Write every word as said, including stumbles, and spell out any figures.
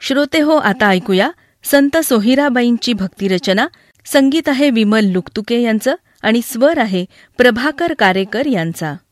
श्रोते हो, आता ऐकूया संत सोहिराबाईंची भक्तिरचना. संगीत आहे विमल लुकतुके यांचं आणि स्वर आहे प्रभाकर कारेकर यांचा.